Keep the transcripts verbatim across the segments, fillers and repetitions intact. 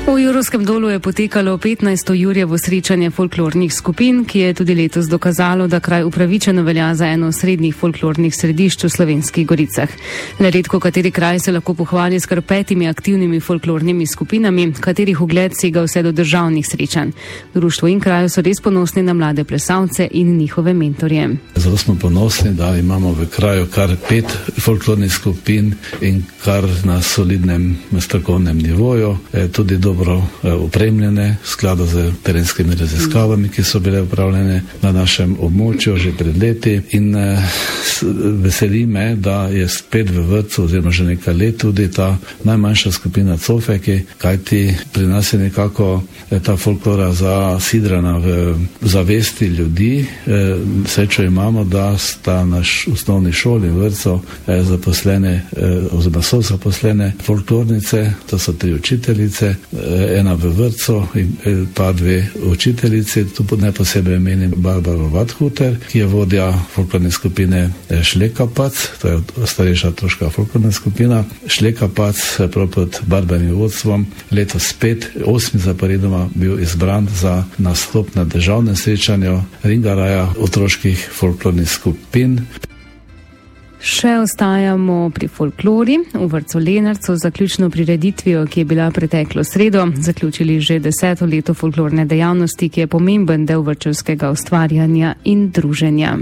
V Jurovskem dolu je potekalo petnajsto Jurjevo srečanje folklornih skupin, ki je tudi letos dokazalo, da kraj upravičeno velja za eno srednjih folklornih središč v Slovenskih Goricah. Le redko kateri kraj se lahko pohvali s kar petimi aktivnimi folklornimi skupinami, katerih ugled sega vse do državnih srečanj. Društvo in kraju so res ponosni na mlade plesalce in njihove mentorje. Zelo smo ponosni, da imamo v kraju kar pet folklornih skupin in kar na solidnem strokovnem nivoju, tudi dobro opremljene, v skladu z terenskimi raziskavami, ki so bile upravljene na našem območju že pred leti. In eh, veseli me, da je spet v vrtcu oziroma že nekaj let tudi ta najmanjša skupina Cofeki, kajti pri nas je nekako eh, ta folklora zasidrana v zavesti ljudi. Eh, srečo imamo, da sta naš osnovni šoli in vrtcu eh, zaposlene eh, oziroma so zaposlene folklornice, to so tri učiteljice, ena v vrtcu in pa dve učiteljici. Tu ne posebej menim Barbaro Vadhuter, ki je vodja folklorne skupine Šlekapac, to je starejša otroška folklorna skupina. Šlekapac prav pod Barbarim vodstvom letos spet osmi zaporedoma bil izbran za nastop na državnem srečanju Ringaraja otroških folklornih skupin. Še ostajamo pri folklori. V vrtcu Lenartov z zaključno prireditvijo, ki je bila preteklo sredo, zaključili že deseto leto folklorne dejavnosti, ki je pomemben del vrtčevskega ustvarjanja in druženja.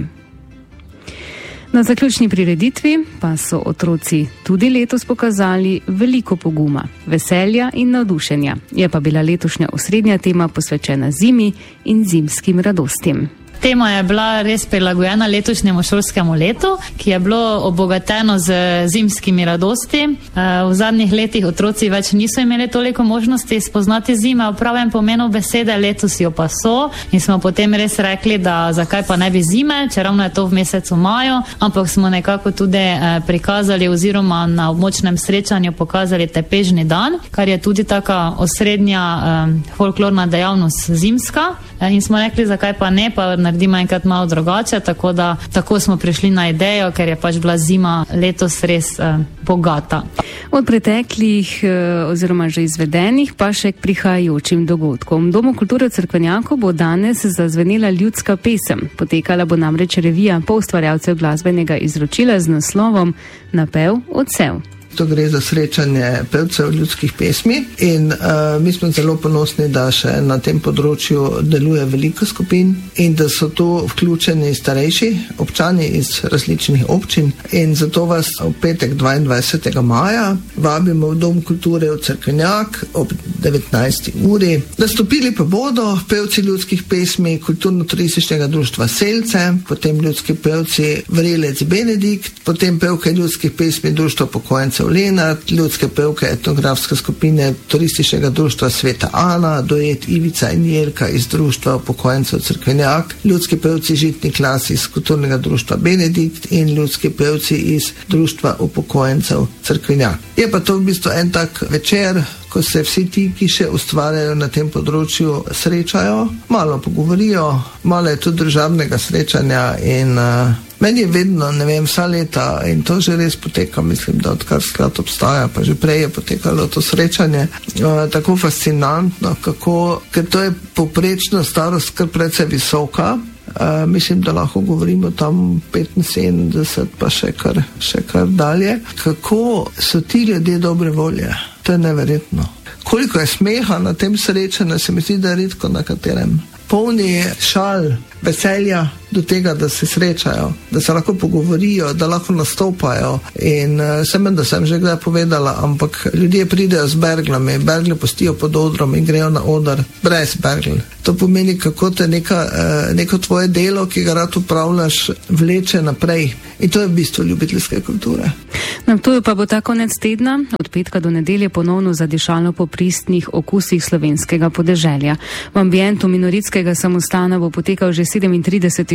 Na zaključni prireditvi pa so otroci tudi letos pokazali veliko poguma, veselja in navdušenja. Je pa bila letošnja osrednja tema posvečena zimi in zimskim radostim. Tema je bila res prilagojena letošnjemu šolskemu letu, ki je bilo obogateno z zimskimi radosti. V zadnjih letih otroci več niso imeli toliko možnosti spoznati zime v pravem pomenu besede, letos jo pa so in smo potem res rekli, da zakaj pa ne bi zime, če ravno je to v mesecu maju, ampak smo nekako tudi prikazali oziroma na območnem srečanju pokazali tepežni dan, kar je tudi taka osrednja folklorna dejavnost zimska in smo rekli, zakaj pa ne, pa naredimo enkrat malo drugače, tako da tako smo prišli na idejo, ker je pač bila zima letos res eh, bogata. Od preteklih eh, oziroma že izvedenih pa še k prihajajočim dogodkom. V Domu kulture Cerkvenjako bo danes zazvenela ljudska pesem. Potekala bo namreč revija poustvarjalcev glasbenega izročila z naslovom Napev odsev. To gre za srečanje pevcev ljudskih pesmi in uh, mi smo zelo ponosni, da še na tem področju deluje veliko skupin in da so tu vključeni starejši občani iz različnih občin in zato vas v petek dvaindvajsetega maja vabimo v Dom kulture v Cerkvenjak ob devetnajsti uri. Nastopili pa bodo pevci ljudskih pesmi Kulturno-turističnega društva Selce, potem ljudski pevci Vrelec Benedikt, potem pevke ljudskih pesmi Društva upokojencev Lenart, ljudske pevke etnografske skupine Turističnega društva Sveta Ana, duet Ivica in Jelka iz Društva upokojencev Cerkvenjak, ljudski pevci Žitni klas iz Kulturnega društva Benedikt in ljudski pevci iz Društva upokojencev Cerkvenjak. Je pa to v bistvu en tak večer, ko se vsi ti, ki še ustvarjajo na tem področju, srečajo, malo pogovorijo, malo je tudi državnega srečanja in uh, meni je vedno, ne vem, vsa leta in to že res poteka, mislim, da odkar sklad obstaja, pa že prej je potekalo to srečanje, uh, tako fascinantno, kako, ker to je povprečna starost kar precej visoka. Uh, mislim, da lahko govorimo tam petinsedemdeset pa še kar, še kar dalje. Kako so ti ljudje dobre volje? To je neverjetno. Koliko je smeha na tem srečanju, se mi zdi, da je redko na katerem. Polni šal, veselja do tega, da se srečajo, da se lahko pogovorijo, da lahko nastopajo in uh, sem, da sem že kdaj povedala, ampak ljudje pridejo z berglami, bergle pustijo pod odrom in grejo na oder brez bergl. To pomeni, kako te neka, uh, neko tvoje delo, ki ga rad upravljaš, vleče naprej in to je v bistvu ljubiteljske kulture. Na Ptuju pa bo ta konec tedna, od petka do nedelje, ponovno zadišalo po pristnih okusih slovenskega podeželja. V ambientu Minoritskega samostana bo potekal že sedemintrideseti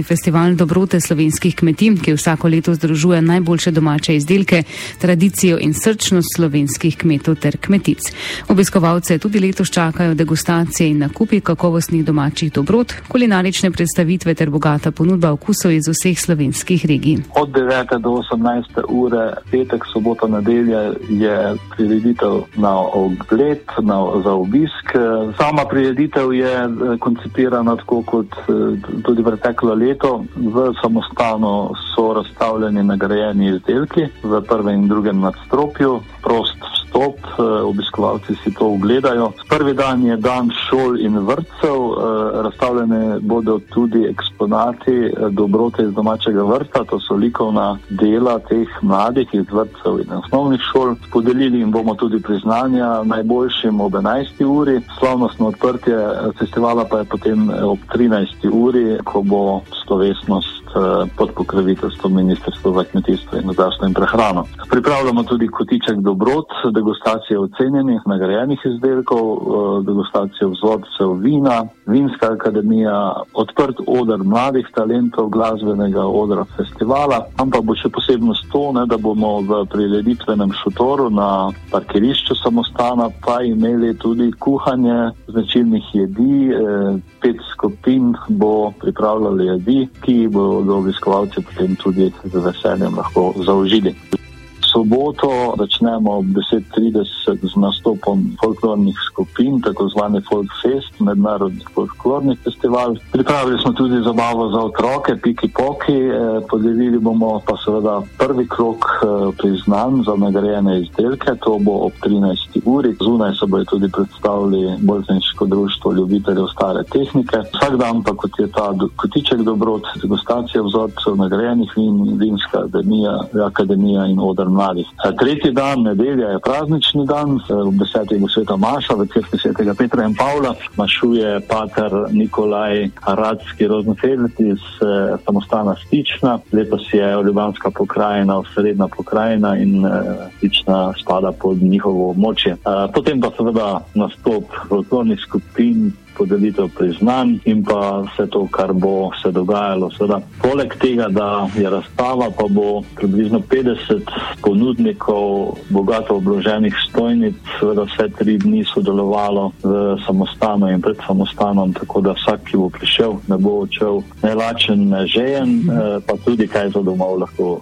festival Dobrote slovenskih kmetij, ki vsako leto združuje najboljše domače izdelke, tradicijo in srčnost slovenskih kmetov ter kmetic. Obiskovalce tudi letos čakajo degustacije in nakupi kakovostnih domačih dobrot, kulinarične predstavitve ter bogata ponudba okusov iz vseh slovenskih regij. Od devete do osemnajste ure, petek, sobota, nedelja je prireditev na ogled, na, za obisk. Sama prireditev je koncipirana tako kot tudi preteklo leto. V samostanu so razstavljeni nagrajeni izdelki v prvem in drugem nadstropju. Prost vstop, obiskovalci si to ogledajo. Prvi dan je dan šol in vrtcev, razstavljene bodo tudi eksponati dobrote iz domačega vrta, to so likovna dela teh mladih iz vrtcev in osnovnih šol. Podelili jim bomo tudi priznanja najboljšim ob enajsti uri. Slavnostno odprtje festivala pa je potem ob trinajsti uri, ko bo slovesnost pod pokroviteljstvom Ministrstva za kmetijstvo in gozdarstvo in prehrano. Pripravljamo tudi kotiček dobrot, degustacije ocenjenih, nagrajenih izdelkov, degustacije vzorcev vina, vinska akademija, odprt oder mladih talentov, glasbenega odra festivala. Ampak bo še posebnost to, ne, da bomo v prireditvenem šotoru na parkirišču samostana pa imeli tudi kuhanje značilnih jedi. Pet skupin bo pripravljali jedi, ki bodo obiskovalci potem tudi z veseljem lahko zaužili. V soboto začnemo ob deset trideset z nastopom folklornih skupin, tako zvane Folk Fest, mednarodni folklorni festival. Pripravili smo tudi zabavo za otroke, piki-poki, podelili bomo pa seveda prvi krog priznanj za nagrajene izdelke, to bo ob trinajsti uri. Zunaj se bojo tudi predstavili Bolzniško društvo ljubiteljev stare tehnike. Vsak dan pa, kot je ta kotiček dobrot, degustacija vzorcev nagrajenih vin, vinska akademija, akademija in oder mladih. Tretji dan, nedelja, je praznični dan, ob desetih bo sveta maša, v cerkvi svetega Petra in Pavla. Mašuje pater Nikolaj Radski Rozenfeld iz samostana Stična. Letos je ljubljanska pokrajina, osrednja pokrajina in Stična spada pod njihovo območje. Potem pa seveda nastop folklornih skupin, podelitev priznanj in pa vse to, kar bo se dogajalo. Seveda, poleg tega, da je razstava, pa bo približno petdeset ponudnikov bogato obloženih stojnic, seveda vse tri dni sodelovalo v samostanu in pred samostanom, tako da vsak, ki bo prišel, ne bo odšel ne lačen, ne žejen, pa tudi kaj za domov lahko.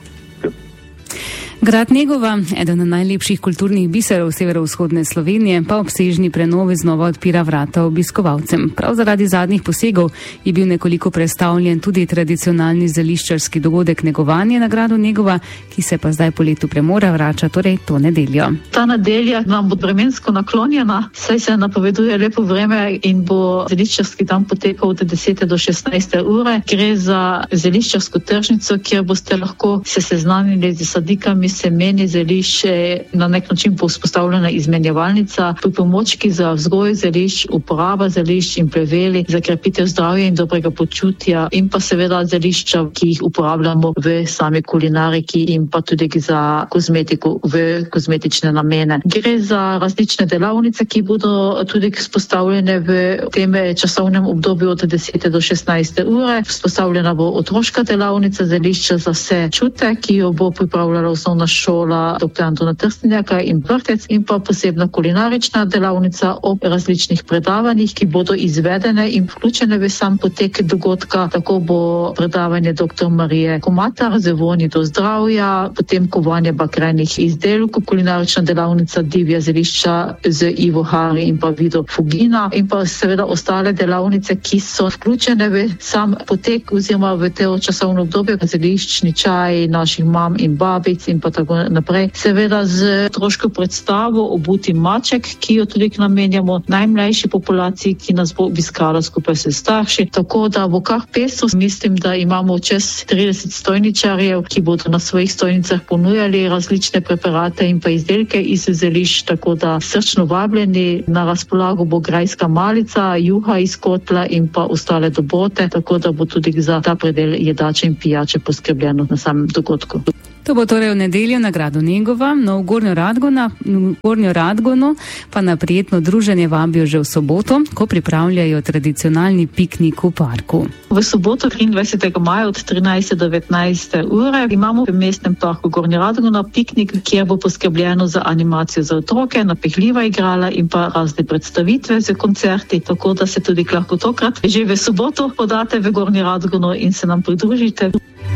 Grad Negova, eden od najlepših kulturnih biserov severovzhodne Slovenije, pa obsežni prenovi znova odpira vrata obiskovalcem. Prav zaradi zadnjih posegov je bil nekoliko prestavljen tudi tradicionalni zeliščarski dogodek Negovanje na gradu Negova, ki se pa zdaj po letu premora vrača, torej to nedeljo. Ta nedelja nam bo vremensko naklonjena, saj se napoveduje lepo vreme in bo zeliščarski dan potekal od desete do šestnajste ure. Gre za zeliščarsko tržnico, kjer boste lahko se seznanili z sadikami, semeni zelišč, na nek način bo vzpostavljena izmenjevalnica, pripomočki za vzgoj zelišč, uporaba zelišč in pleveli za krepitev zdravja in dobrega počutja in pa seveda zelišča, ki jih uporabljamo v sami kulinariki in pa tudi za kozmetiko, v kozmetične namene. Gre za različne delavnice, ki bodo tudi vzpostavljene v tem časovnem obdobju od desete do šestnajste ure. Vzpostavljena bo otroška delavnica zelišča za vse čute, ki jo bo pripravljala osnovna šola doktor Antona Trstenjaka in vrtec in pa posebna kulinarična delavnica o različnih predavanjih, ki bodo izvedene in vključene v sam potek dogodka. Tako bo predavanje doktor Marije Komatar z vonji do zdravja, potem kovanje bakrenih izdelkov, kulinarična delavnica divja zelišča z Ivo Hari in pa Vido Fugina in pa seveda ostale delavnice, ki so vključene v sam potek oziroma v te časovno obdobje, zeliščni čaj naših mam in babic in pa tako naprej. Seveda z otroško predstavo Obuti maček, ki jo tudi namenjamo najmlajši populaciji, ki nas bo obiskala skupaj s starši. Tako da bo kar pestro. Mislim, da imamo čez trideset stojničarjev, ki bodo na svojih stojnicah ponujali različne preparate in pa izdelke iz zelišč, tako da srčno vabljeni. Na razpolago bo grajska malica, juha iz kotla in pa ostale dobrote, tako da bo tudi za ta predel jedače in pijače poskrbljeno na samem dogodku. To bo torej v nedeljo na gradu Negova, no v Gornjo Radgona, v Gornjo Radgonu pa na prijetno druženje vabijo že v soboto, ko pripravljajo tradicionalni piknik v parku. V soboto triindvajsetega maja od trinajste do devetnajste ure imamo v mestnem parku Gornja Radgona piknik, kjer bo poskrbljeno za animacijo za otroke, napehljiva igrala in pa razne predstavitve z koncerti, tako da se tudi lahko tokrat že v soboto podate v Gornji Radgonu in se nam pridružite.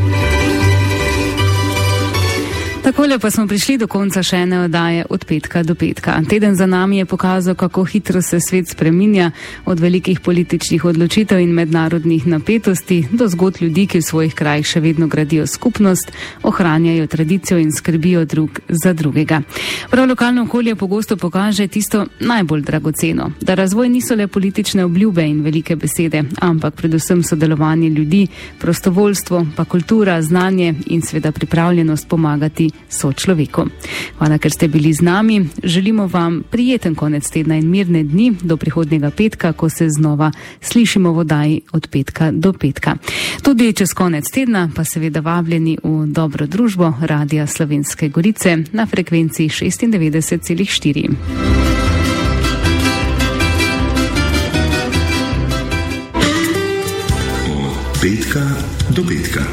Takole pa smo prišli do konca še ene oddaje Od petka do petka. Teden za nami je pokazal, kako hitro se svet spreminja, od velikih političnih odločitev in mednarodnih napetosti do zgodb ljudi, ki v svojih krajih še vedno gradijo skupnost, ohranjajo tradicijo in skrbijo drug za drugega. Prav lokalno okolje pogosto pokaže tisto najbolj dragoceno, da razvoj niso le politične obljube in velike besede, ampak predvsem sodelovanje ljudi, prostovoljstvo, pa kultura, znanje in seveda pripravljenost pomagati sočloveku. Hvala, ker ste bili z nami. Želimo vam prijeten konec tedna in mirne dni do prihodnjega petka, ko se znova slišimo v oddaji Od petka do petka. Tudi čez konec tedna pa seveda vabljeni v dobro družbo Radia Slovenske Gorice na frekvenci šestindevetdeset celih štiri. Od petka do petka.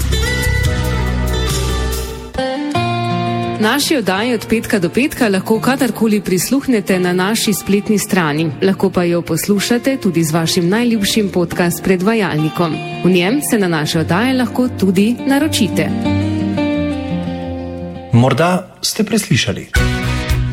Naši oddaji Od petka do petka lahko kadarkoli prisluhnete na naši spletni strani. Lahko pa jo poslušate tudi z vašim najljubšim podcast predvajalnikom. V njem se na naše oddaje lahko tudi naročite. Morda ste preslišali.